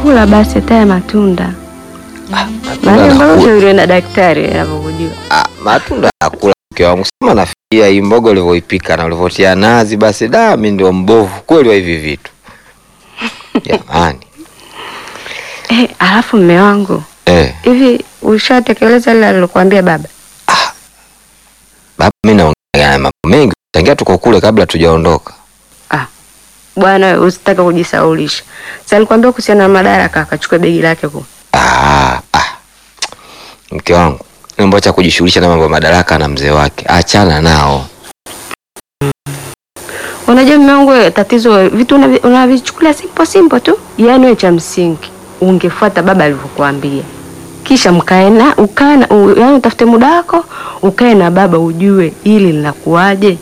kula basi hata matunda. Maana mbona ushauri na daktari anapokujua? Matunda nakula mke wangu. Sema nafikia hii mboga ulivyoipika na ulivyotia nazi basi mimi ndio mbovu kweli wa hivi vitu. Jamani. Alafu mume wangu. Hivi ushatekeleza ile alilokuambia baba? Baba mimi naongea mambo mengi tangia tuko kule kabla tujaondoka. Bwana usitaka kujisaulisha. Sasa alikwambia kuhusiana na madaraka akachukua begi lake huko. Mke wangu, naomba acha kujishughulisha na mambo ya madaraka na mzee wake. Achana nao. Unajua mume wangu tatizo vitu unavichukulia simple tu. Yaani wewe cha msingi ungefuata baba alivyokuambia. Kisha yaani utafute muda wako, ukae na baba ujue ili linakuaje.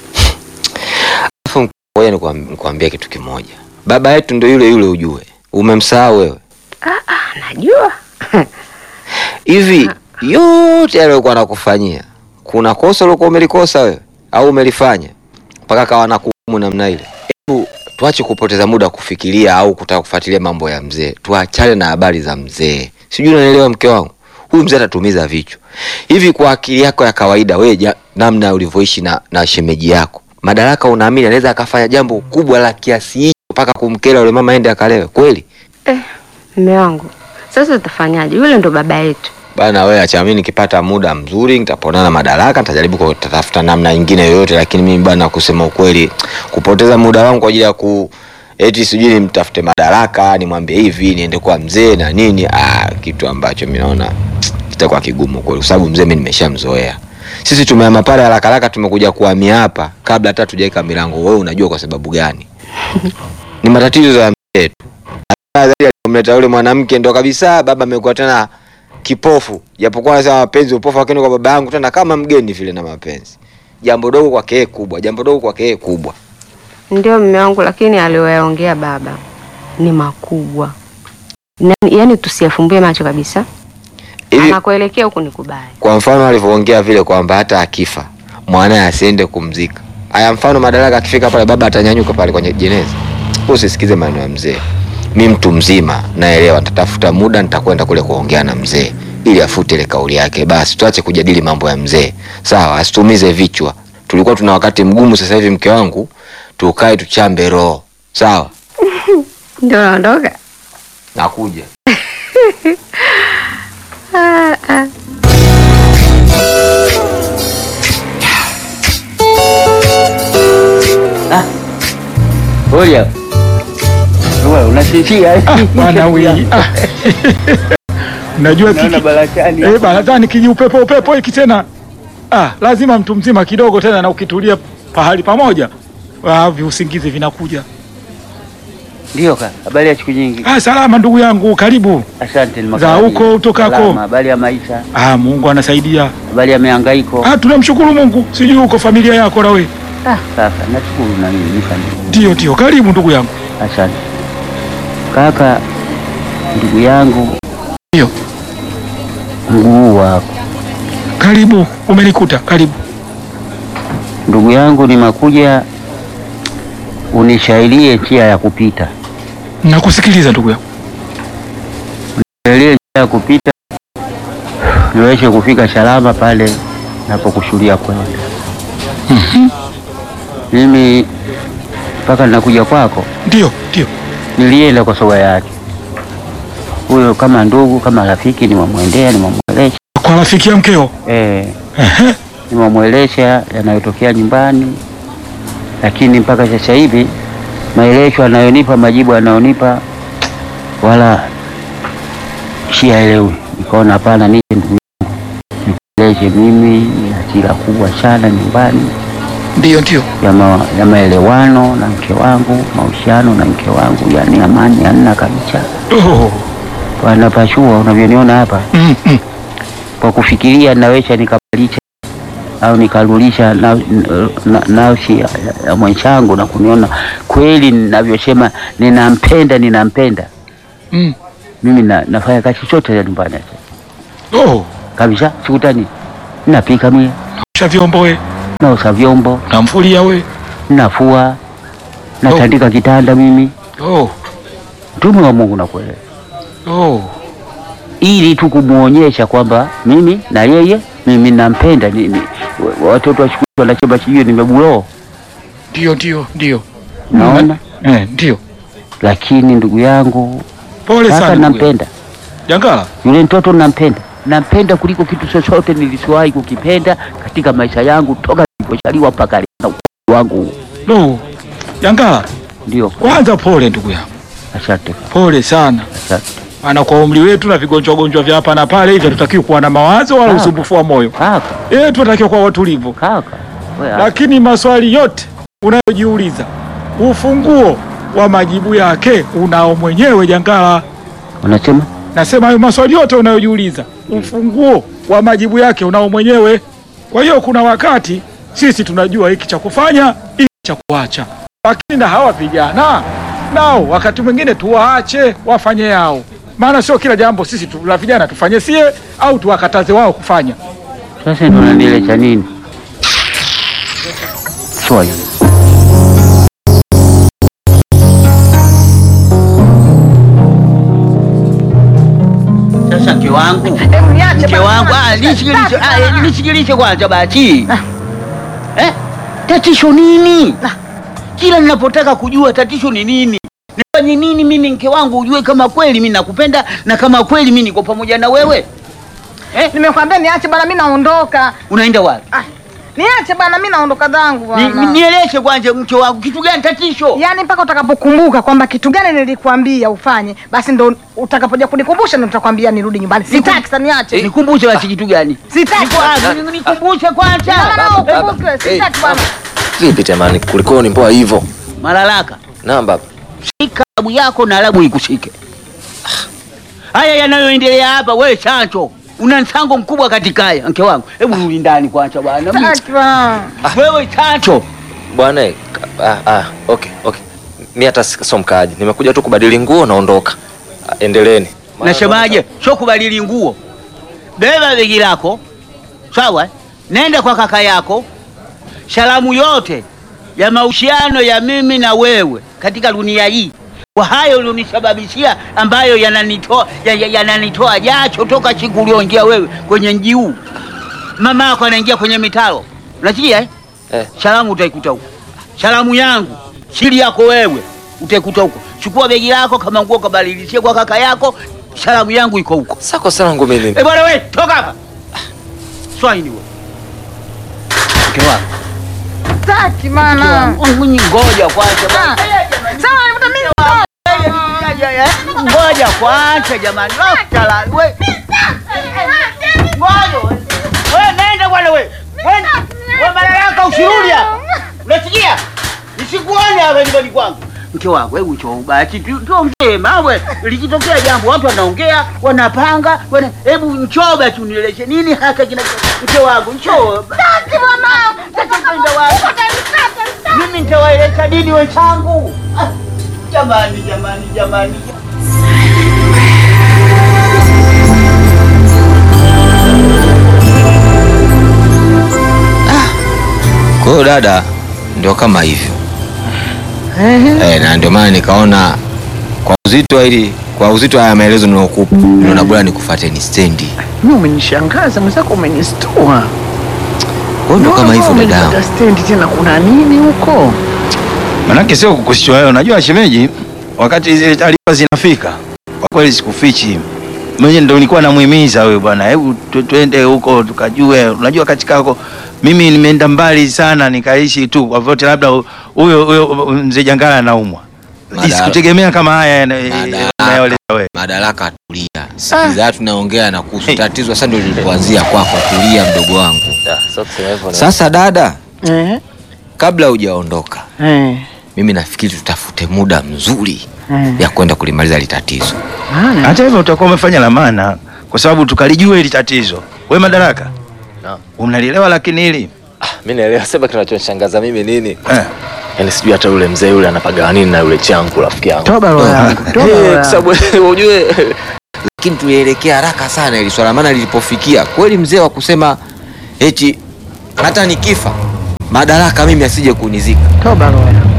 Ngoja nikwambie kitu kimoja. Baba yetu ndio yule yule ujue. Umemsahau wewe? Najua. Hivi yote aliyokuwa anakufanyia, kuna kosa ulikuwa umelikosa wewe au umelifanya mpaka kawa nakuhukumu namna ile? Hebu tuache kupoteza muda kufikiria au kutaka kufuatilia mambo ya mzee. Tuachane na habari za mzee. Sijui unanielewa mke wangu? Huyu mzee atatumiza vichwa. Hivi kwa akili yako ya kawaida wewe namna ulivyoishi na shemeji yako, madaraka unaamini anaweza akafanya jambo kubwa la kiasi hicho mpaka kumkera yule mama aende akalewe kweli? Mume wangu, sasa utafanyaje? Yule ndo baba yetu. Bana wewe acha mimi nikipata muda mzuri nitaponana madaraka, nitajaribu kutafuta namna nyingine yoyote, lakini mimi bana kusema ukweli kupoteza muda wangu kwa ajili ya eti sijui nimtafute madaraka, nimwambie hivi niende kwa mzee na nini, kitu ambacho mimi naona kitakuwa kigumu kwa sababu mzee mimi nimeshamzoea. Sisi tumehama pale haraka tumekuja kuhamia hapa kabla hata tujaika milango. Wewe unajua kwa sababu gani? Ni matatizo ya mzee tu. Kumleta yule mwanamke ndo kabisa baba amekuwa tena kipofu. Japokuwa anasema mapenzi upofu lakini kwa baba yangu tena kama mgeni vile na mapenzi. Jambo dogo kwake kubwa. Ndio mume wangu, lakini aliyoyaongea baba ni makubwa. Yaani tusiyafumbie macho kabisa. Anakuelekea huko nikubali. Kwa mfano alivyoongea vile kwamba hata akifa mwanae asiende kumzika. Haya, mfano madaraka akifika pale baba atanyanyuka pale kwenye jeneza. Usisikize maneno ya mzee. Mimi mtu mzima naelewa, nitatafuta muda nitakwenda kule kuongea na mzee ili afute ile kauli yake. Basi tuache kujadili mambo ya mzee. Sawa, asitumize vichwa. Tulikuwa tuna wakati mgumu, sasa hivi mke wangu tukae tuchambe roho. Sawa? Ndio naondoka. Nakuja. Oya. Wewe unasifia bwana wewe. Unajua barakani. Barakani kiji upepo hiki tena. Lazima mtu mzima kidogo tena na ukitulia pahali pamoja. Usingizi vinakuja. Ndio kaka, habari ya siku nyingi. Salama ndugu yangu, karibu. Asante ni za huko utokako. Habari ya maisha. Mungu anasaidia. Habari ya mihangaiko. Tunamshukuru Mungu. Sijui uko familia yako na wewe. Sasa nashukuru na mimi nifanye. Ndio, karibu ndugu yangu. Asante. Kaka, ndugu yangu. Ndio. Mguu wako. Karibu, umenikuta, karibu. Ndugu yangu nimekuja unishailie njia ya kupita. Nakusikiliza ndugu yangu. Unishahilie njia ya kupita niweze kufika salama pale napokushuhudia kwenda. Mimi mpaka nakuja kwako. Ndio. Nilienda kwa soga yake. Huyo kama ndugu, kama rafiki nimemwelesha. Kwa rafiki ya mkeo? Nimemwelesha yanayotokea nyumbani. Lakini mpaka sasa hivi maelezo anayonipa, majibu anayonipa wala siyaelewi. Nikaona hapana, nikueleze mimi na hasira kubwa sana nyumbani. Ndio. Ya maelewano na mke wangu, mahusiano na mke wangu, yani amani hamna kabisa. Wanapashua unavyoniona hapa. Kwa kufikiria naweza nikabadilisha au nikarulisha nafsi ya mwenzangu na kuniona kweli ninavyosema ninampenda. Mimi nafanya kazi zote za nyumbani. Kabisa, sikutani. Napika mimi. Naosha vyombo wewe. Naosha vyombo. Namfulia wewe. Nafua. Natandika kitanda mimi. Mtume wa Mungu nakuelewa. ili tu kumuonyesha kwamba mimi na yeye, mimi nampenda. Watoto wa shule wanacheba chijue nimebulo. Ndio. Naona? Ndio. Lakini ndugu yangu, Pole sana. Nampenda. Jangala. Yule mtoto nampenda kuliko kitu chochote nilisiwahi kukipenda katika maisha yangu toka nilipozaliwa mpaka leo wangu. Jangala. Ndio. Kwanza pole ndugu yangu. Asante. Pole sana. Asante. Ana kwa umri wetu na vigonjwa vya hapa na pale hivi tutakiwa kuwa na mawazo wala usumbufu wa moyo. Kaka. Tunatakiwa kuwa watulivu. Kaka. Lakini maswali yote unayojiuliza, ufunguo wa majibu yake unao mwenyewe Jangala. Unasema? Nasema hayo maswali yote unayojiuliza, ufunguo wa majibu yake unao mwenyewe. Kwa hiyo kuna wakati sisi tunajua hiki cha kufanya, hiki cha kuacha. Lakini na hawa vijana nao wakati mwingine tuwaache wafanye yao. Maana sio kila jambo sisi la vijana tufanye sie au tuwakataze wao kufanya. Sasa ndio unanieleza nini? Swali. Sasa mke wangu, nisikilishe kwanza basi. Tatizo nini? Kila ninapotaka kujua tatizo ni nini, nifanye nini mimi mke wangu ujue kama kweli mimi nakupenda na kama kweli mimi niko pamoja na wewe. Nimekwambia niache bana, mimi naondoka. Unaenda wapi? Niache bana, mimi naondoka zangu bana. Nieleze kwanza mke wangu, kitu gani tatizo? Yaani mpaka utakapokumbuka kwamba kitu gani nilikwambia ufanye, basi ndo utakapoja kunikumbusha ndo nitakwambia nirudi nyumbani. Sitaki sana, niache. Nikumbushe basi kitu gani? Sitaki. Nikumbushe kwanza. Sitaki bana. Vipi jamani, kulikoni mpoa hivyo? Malalaka. Naam baba. Shika labu yako na labu ikushike. Haya yanayoendelea hapa wewe chancho. Una mchango mkubwa katika haya mke wangu. Hebu rudi ndani kwanza bwana. Wewe chancho. Bwana okay. Mimi hata sio mkaaji. Nimekuja tu kubadili nguo naondoka. Endeleeni. Nasemaje? Sio kubadili nguo. Beba begi lako. Sawa? Nenda kwa kaka yako. Salamu yote ya mahusiano ya mimi na wewe katika dunia hii, kwa hayo ulionisababishia ambayo yananitoa jacho toka siku ulioingia wewe kwenye mji huu. Mama yako anaingia kwenye mitaro. Unasikia Salamu utaikuta huko. Salamu yangu, siri yako wewe utaikuta huko. Chukua begi lako kama nguo kabadilishie kwa kaka yako. Salamu yangu iko huko. Sako salamu mimi. Bwana wewe, toka hapa. Swahili wewe. Kwa Sitaki maana. Mimi ngoja kwanza bwana. Sawa, mimi ngoja kwanza jamani. Lala wewe. Ngoja. Wewe nenda bwana wewe. Wewe mara yako usirudi hapa. Unasikia? Nisikuone hapa nyumbani kwangu. Mke wangu hebu njoo basi. Tuongee mawe. Likitokea jambo watu wanaongea, wanapanga, hebu njoo basi unieleze nini haka kina mke wangu njoo. Sitaki mama. Mimi nitawaeleza nini wenzangu? Jamani. Kwa hiyo dada ndio kama hivyo. Na ndio maana nikaona kwa uzito haya maelezo ninayokupa, naona bora nikufuate ni stendi. Mimi umenishangaza, mwenzako umenistua. Kwa ndio kama hivyo dada. Stendi tena kuna nini huko? Manake sio kukushtua wewe, unajua shemeji, wakati zile taarifa zinafika, kwa kweli sikufichi. Mimi ndio nilikuwa namuhimiza wewe bwana, hebu twende huko tukajue. Unajua katika huko mimi nimeenda mbali sana, nikaishi tu kwa vyote, labda huyo mzee Jangala anaumwa. Sikutegemea kama haya unayoeleza wewe. Madaraka, tulia. Sikiza tunaongea na kuhusu tatizo sasa ndio lilipoanzia kwako. Tulia mdogo wangu. Sasa dada, kabla hujaondoka, mimi nafikiri tutafute muda mzuri ya kwenda kulimaliza ile tatizo. Hata hivyo utakuwa umefanya la maana, kwa sababu tukalijua ile tatizo. Wewe Madaraka, unalielewa lakini hili? Mimi naelewa, sema kinachonishangaza mimi nini? Yaani sijui hata yule mzee yule anapagawa nini na yule changu rafiki yangu. Toba roho yangu. Kwa sababu unajue, lakini tulielekea haraka sana ili swala, maana lilipofikia kweli mzee wa kusema eti hata nikifa Madaraka mimi asije kunizika. Toba roho yangu.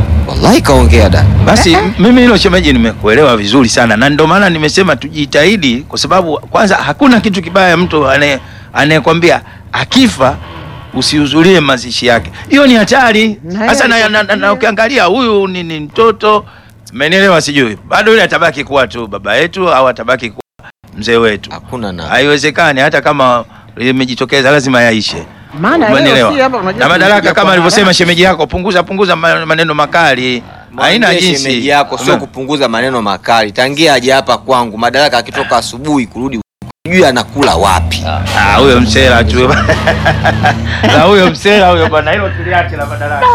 Wallahi kaongea dada. Basi mimi hilo shemeji nimekuelewa vizuri sana, na ndio maana nimesema tujitahidi, kwa sababu kwanza hakuna kitu kibaya mtu anayekwambia akifa usihudhurie mazishi yake. Hiyo ni hatari. Sasa na ukiangalia huyu ni mtoto, umenielewa? Sijui bado yule atabaki kuwa tu baba yetu au atabaki kuwa mzee wetu. Hakuna na. Haiwezekani, hata kama imejitokeza lazima yaishe. Maana leo si hapa unajua. Na madaraka kama alivyosema shemeji yako, punguza maneno makali. Haina jinsi. Shemeji yako sio kupunguza maneno makali. Tangia aje hapa kwangu, madaraka akitoka asubuhi kurudi sijui anakula wapi. Huyo msela tu. Na huyo msela huyo bwana, hilo tuliache la madaraka.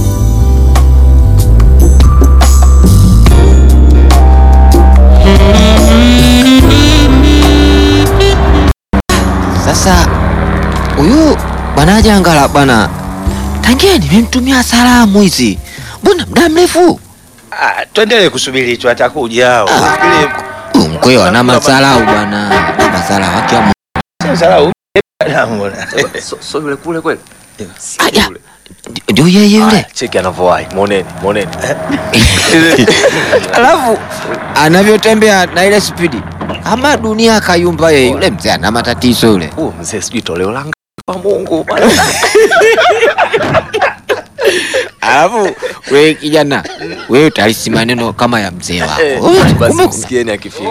Sasa huyu bwana Jangala bwana, tangia nimemtumia salamu hizi, mbona muda mrefu? Tuendelee kusubiri tu, atakuja hao. Mkweo ana masalau bwana, na masalau yake amu. Salau. So yule kule kweli? Aya. Ndio yeye yule. Cheki anavyowahi. Moneni. Alafu anavyotembea na ile spidi. Ama dunia kayumba yeye yule mzee ana matatizo yule. Mzee sijui toleo langa kwa Mungu. Alafu wewe kijana, wewe utalisi maneno kama ya mzee wako. Basi msikieni akifika.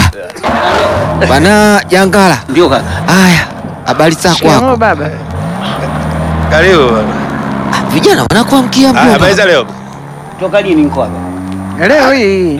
Bwana Jangala. Ndio kaka. Haya, habari zako Shikamoo baba. Karibu baba. Vijana wanakuamkia mjomba. Habari za leo? Toka lini niko hapa? Leo hii.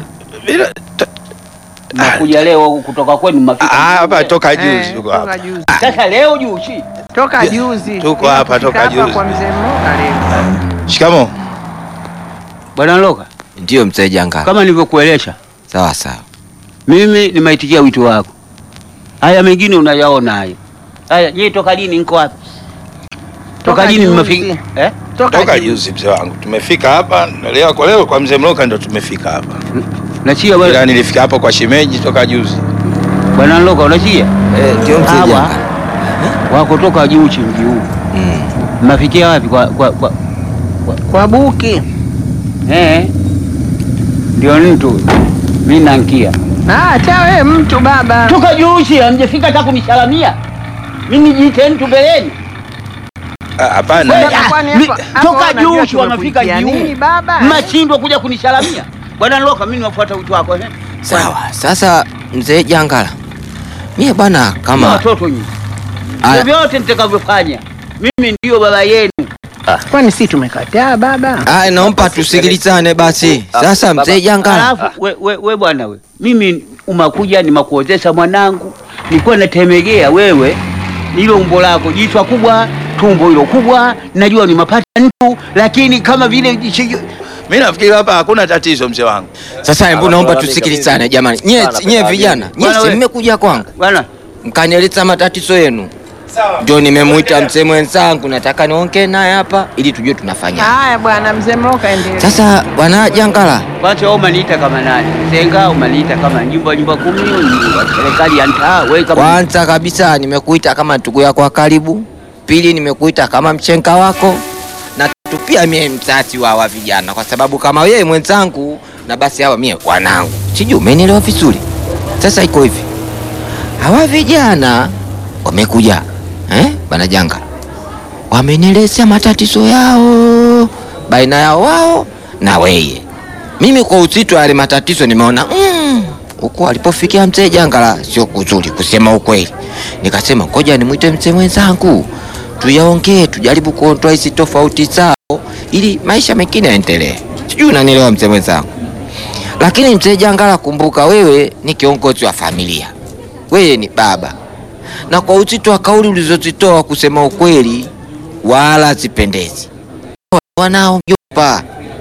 Nakuja leo kutoka kwenu mafika. Hapa toka juzi tuko hapa. Toka juzi. Sasa leo juzi. Toka juzi. Tuko hapa toka juzi. Kwa mzee Mloka leo. Shikamoo. Bwana Loka, Ndio mzee Jangala. kama nilivyokueleza, Sawa sawa. mimi nimeitikia wito wako. Haya mengine unayaona hayo. Haya, je, toka lini niko hapa? Toka lini mmefika? Toka juzi mzee wangu. Tumefika hapa leo kwa mzee Mloka ndio tumefika hapa. Unachia bwana? Ila nilifika hapo kwa shemeji toka juzi. Bwana Loka, unachia? Ndio mzee Jangala. Wako toka juu mji huu. Mnafikia wapi Kwa buki. Ndio mtu. Mimi nankia. Acha wewe mtu baba. Toka juzi hamjafika hata kunisalamia. Mimi nijiite mtu mbeleni. Hapana. Toka juzi wanafika juu. Nini baba? Mnashindwa kuja kunisalamia. Bwana Loka, mimi nafuata wito wako. Sawa. Sasa mzee Jangala, mie bwana kama watoto nyinyi. Vyote mtakavyofanya, mimi ndio baba yenu. Kwani si tumekataa baba? Naomba tusikilizane basi. Sasa mzee Jangala. Alafu we bwana we. Mimi umakuja nimakuozesha mwanangu. Nilikuwa natemegea wewe hilo umbo lako, jichwa kubwa, tumbo hilo kubwa, najua ni mapata mtu, lakini kama vile mimi nafikiri hapa hakuna tatizo mzee wangu. Sasa hebu naomba tusikilizane jamani. Nyie vijana, nyie mmekuja kwangu. Bwana, mkanieleza matatizo yenu. Ndio nimemuita mzee mwenzangu, nataka niongee naye hapa ili tujue tunafanya. Haya bwana mzee Mloka endelea. Sasa bwana Jangala, kwanza wewe umaniita kama nani? Senga umaniita kama nyumba 10 serikali ya mtaa wewe kama. Kwanza kabisa nimekuita kama ndugu yako wa karibu. Pili nimekuita kama mchenga wako. Na tatu pia mie mzazi wa vijana, kwa sababu kama wewe mwenzangu na basi hawa mie wanangu. Sijui umenielewa vizuri. Sasa iko hivi. Hawa vijana wamekuja bwana Janga, wamenielezea matatizo yao baina yao wao na wewe. Mimi kwa uzito yale matatizo nimeona huko alipofikia mzee Jangala sio kuzuri kusema ukweli. Nikasema ngoja nimuite mzee mwenzangu tuyaongee, tujaribu kuondoa hizo tofauti zao ili maisha mengine yaendelee. Sijui unanielewa mzee mwenzangu. Lakini mzee Jangala, kumbuka wewe ni kiongozi wa familia. Wewe ni baba. Na kwa uzito wa kauli ulizozitoa kusema ukweli wala zipendezi. Wanao mjomba.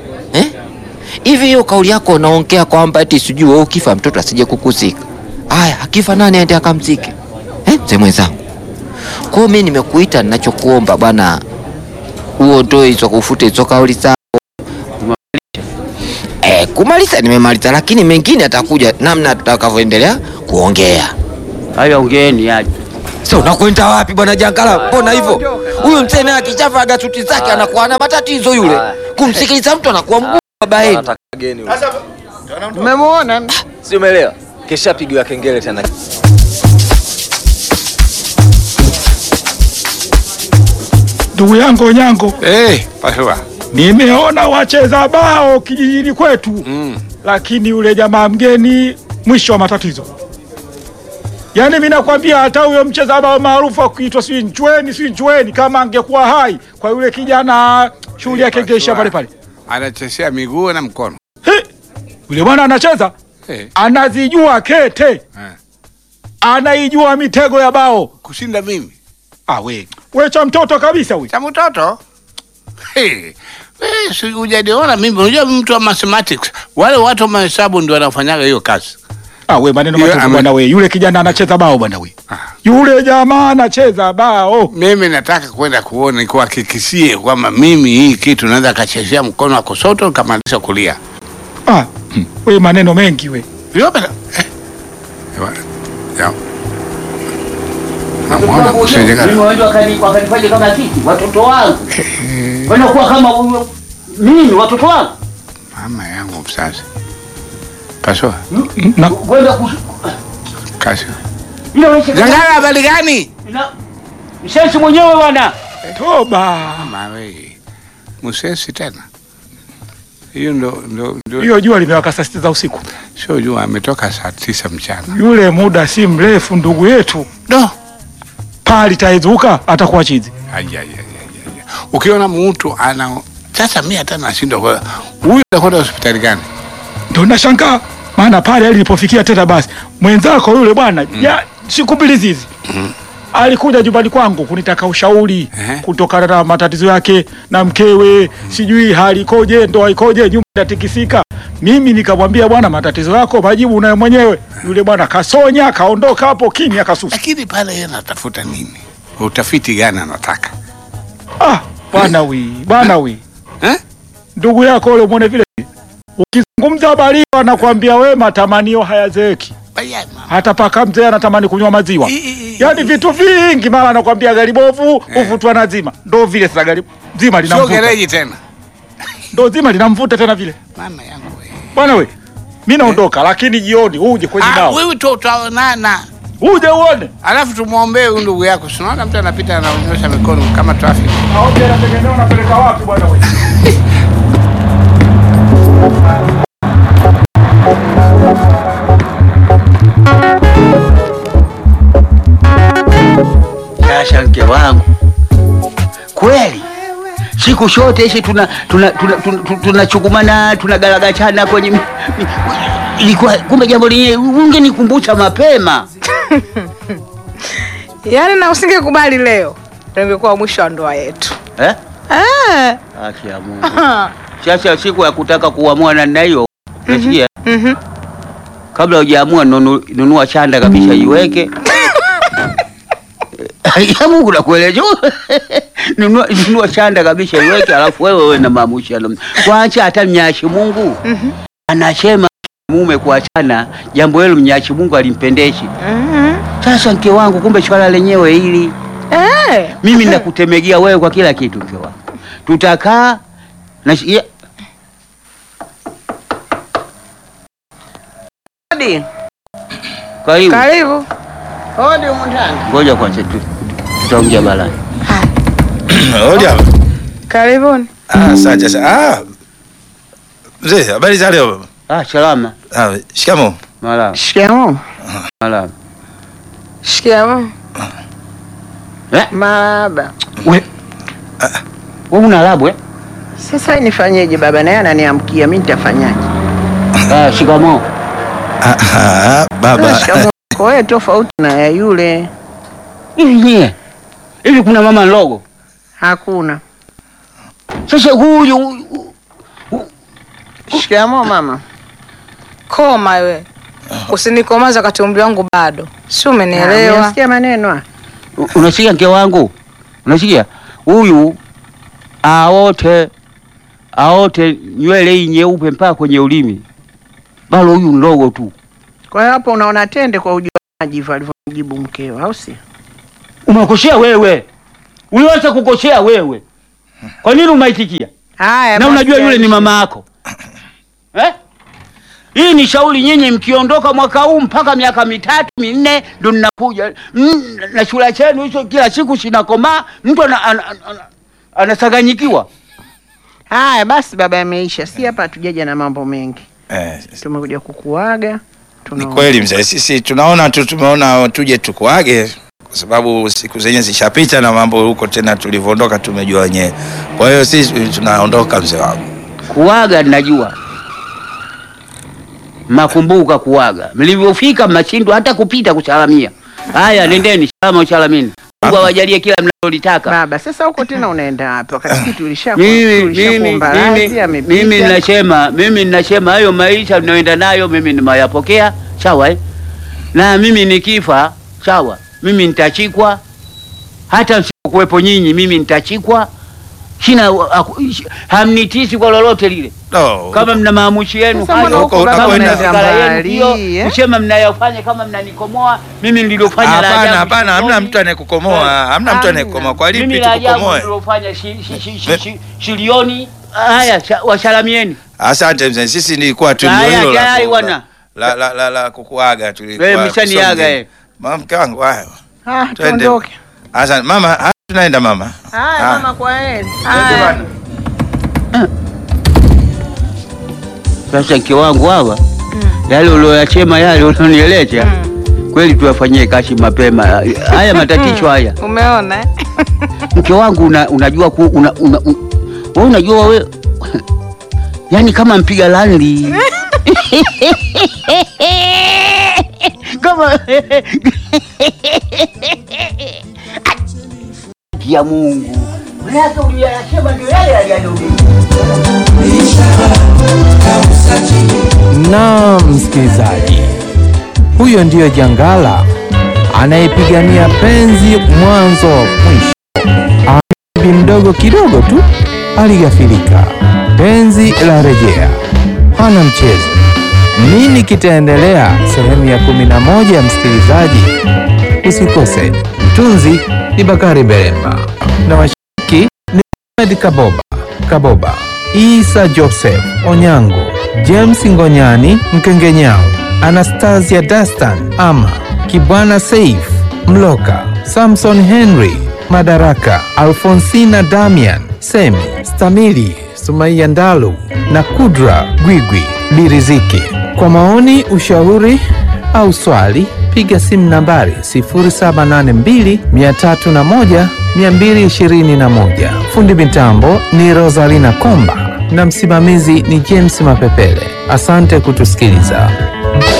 Hivi hiyo kauli yako unaongea kwamba eti sijui wewe ukifa mtoto asije kukuzika. Haya, akifa nani aende akamzike? Mzee mwenzangu. Kwa mimi nimekuita ninachokuomba bwana, uondoe hizo, kufute hizo kauli zako. Kumaliza nimemaliza, lakini mengine atakuja namna tutakavyoendelea kuongea. Haya, ongeeni aje. Sasa unakwenda wapi bwana Jangala? Mbona hivyo? Huyu mzee naye akichava gasuti zake anakuwa na matatizo yule. Kumsikiliza mtu anakuwa mgumu baba yenu. Anataka geni huyo. Sasa Umemuona? Si umeelewa? Kesha pigiwa kengele tena. Ndugu yangu Onyango, Pasua. nimeona wacheza bao kijijini kwetu lakini yule jamaa mgeni mwisho wa matatizo. Yaani mimi nakwambia hata huyo mcheza bao maarufu akiitwa si Nchweni kama angekuwa hai kwa yule kijana shughuli yake ingeisha pale pale. Anachezea miguu na mkono. Yule bwana anacheza, anazijua kete, anaijua mitego ya bao Kushinda mimi. We cha mtoto kabisa huyu. Cha mtoto? Si hujaniona mimi, unajua mtu wa mathematics. Wale watu wa mahesabu ndio wanafanyaga hiyo kazi. We maneno matupu bwana we. Yule kijana anacheza bao bwana we. Yule jamaa anacheza bao. Mimi nataka kwenda kuona nikuhakikishie kwamba mimi hii kitu naweza kachezea mkono wa kushoto kamalisha kulia. We maneno mengi we. Yopela. Mimi wakanifanya kama kiti, watoto wangu. Wanakuwa kama mimi, watoto wangu. Mama yangu mzazi. Pasua. Kwenda Kasha. Zangara habari gani? Msesi mwenyewe bwana. Toba. Mama wewe. Msesi tena. Hiyo ndo hiyo jua limewaka saa 6 za usiku. Sio jua, ametoka saa 9 mchana. Yule muda si mrefu ndugu yetu. Pali taizuka atakuwa chizi. Ukiona mtu ana sasa mimi hata nashindwa kwa huyu anakwenda hospitali gani? Ndio nashangaa maana pale alipofikia tena basi mwenzako yule bwana ya siku mbili hizi alikuja nyumbani kwangu kunitaka ushauri kutokana na matatizo yake na mkewe, sijui hali ikoje, ndoa ikoje, nyumba inatikisika. Mimi nikamwambia bwana, matatizo yako majibu unayo mwenyewe. Yule bwana kasonya, kaondoka hapo kimya akasusa. Lakini pale yeye anatafuta nini? Utafiti gani anataka? Bwana wi. Ndugu yako yule muone vile. Ukizungumza habari anakuambia wewe matamanio hayazeeki. Hata paka mzee anatamani kunywa maziwa. Yaani vitu vingi mara anakuambia gari bovu, uvutwa na zima. Ndio vile sasa gari zima linamvuta. Sio gereji tena. Ndio zima linamvuta tena vile. Mama yangu wewe. Bwana wewe. Mimi naondoka lakini jioni uje kwenye nao. Wewe tutaonana. Uje uone. Alafu tumuombee huyu ndugu yako. Unaona mtu anapita anaonyesha mikono kama traffic. Aoje anategemea unapeleka wapi bwana wewe? Sasa mke wangu, kweli siku zote hizi tunachukumana tunagaragachana kwenye ilikuwa kumbe jambo lenyewe ungenikumbusha mapema. Yaani na usingekubali leo ingekuwa mwisho wa ndoa yetu. Acha ya Mungu. Sasa siku ya kutaka kuamua na hiyo unasikia? Kabla hujaamua nunua chanda kabisa iweke. Ya Mungu nakueleza. Nunua chanda kabisa iweke, alafu wewe na maamusha. Kwanza hata Mnyashi Mungu anasema mume kuachana jambo hilo Mnyashi Mungu alimpendeshi. Sasa mke wangu, kumbe swala lenyewe hili. Mimi nakutemegia wewe kwa kila kitu mke wangu. Tutakaa na Karibu. Hodi umundani. Ngoja kwanza tutaongea balani. Hodi hapa. Karibuni. Asante sana. Mzee, habari za leo? Salama. Shikamoo. Malama. Shikamoo. Malama. Shikamoo. Baba. Wewe una labu Sasa nifanyeje baba, naye ananiamkia, mimi nitafanyaje? Shikamoo. Baba. Shikamoo. Kwa hiyo tofauti na ya yule. Hivi kuna mama ndogo? Hakuna. Sasa huyu Shikamoo mama. Koma wewe. Usinikomaza wakati umri wangu bado. Si umenielewa? Unasikia maneno? Unasikia mke wangu? Unasikia? Huyu aote nywele hii nyeupe mpaka kwenye ulimi. Bado huyu ndogo tu. Kwa hiyo hapo unaona tende kwa ujuaji alivyojibu mkeo, au si? Umekosea wewe. Uliwacha kukosea wewe. Kwa nini umaitikia? Haya. Na unajua yule ni mama yako. Hii ni shauri nyinyi mkiondoka mwaka huu mpaka miaka 3 4 ndo ninakuja. Na shule chenu hicho kila siku sinakomaa, mtu anasaganyikiwa. Haya basi baba, yameisha. Si hapa hatujaja na mambo mengi. Tumekuja kukuaga. Ni kweli mzee, sisi tumeona tuje tukuage kwa sababu siku zenyewe zishapita na mambo huko tena tulivyoondoka tumejua wenyewe. Kwa hiyo sisi tunaondoka mzee wangu. Kuaga najua. Makumbuka kuaga. Mlivyofika mnashindwa hata kupita kusalamia. Haya nendeni salama usalamini. Mungu awajalie kila mnalolitaka. Baba, sasa huko tena unaenda wapi? Wakati mimi ninasema hayo maisha tunayoenda nayo mimi nimayapokea, sawa Na mimi nikifa, sawa. Mimi nitachikwa. Hata msipokuwepo nyinyi mimi nitachikwa. Hamnitisi kwa lolote lile. Kama mna maamushi yenu hayo, kama mna fikra yenu hiyo, msema mnayofanya kama mnanikomoa, mimi nililofanya la ajabu. Hapana, hamna mtu anayekukomoa. Hamna mtu anayekukomoa. Kwa lipi tukukomoe? Mimi nililofanya shilioni. Haya, wasalamieni. Asante mzee, sisi nilikuwa tu hilo la kukuaga tulikuwa. Wewe mshaniaga Mke wangu hayo. Tuondoke. Asante mama, tunaenda mama. Mama kwa heri. Sasa mke wangu hawa yale ulioyachema yale unaonieleza kweli tuyafanyie kazi mapema. Haya matatizo haya. Umeona? Mke wangu unajua wewe unajua wewe yani kama mpiga landi. Kama ya Mungu. Unaweza uliyasema ndio yale yaliyorudia. Na msikilizaji, huyo ndiyo Jangala anayepigania penzi mwanzo mwisho. Bibi mdogo kidogo tu aligafirika, penzi la rejea, hana mchezo. Nini kitaendelea sehemu ya 11 ya msikilizaji? Usikose. Mtunzi ni Bakari Beremba na washiriki ni Ahmed Kaboba, Isa Joseph Onyango, James Ngonyani Mkengenyao, Anastasia Dastan Ama, Kibwana Saif Mloka, Samson Henry Madaraka, Alfonsina Damian Semi, Stamili Sumaiya Ndalu na Kudra Gwigwi Biriziki. Kwa maoni, ushauri au swali, piga simu nambari 0782 301 221. Fundi mitambo ni Rosalina Komba na msimamizi ni James Mapepele. Asante kutusikiliza.